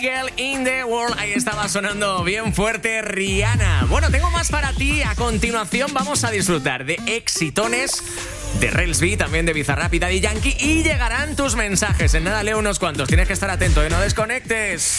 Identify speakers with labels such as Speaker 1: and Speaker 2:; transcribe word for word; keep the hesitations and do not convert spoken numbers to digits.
Speaker 1: Girl in the World, ahí estaba sonando bien fuerte Rihanna. Bueno, tengo más para ti. A continuación vamos a disfrutar de exitones de Relsby, también de Bizarrap y Daddy Yankee, y llegarán tus mensajes. En nada leo unos cuantos. Tienes que estar atento, ¿eh? No desconectes.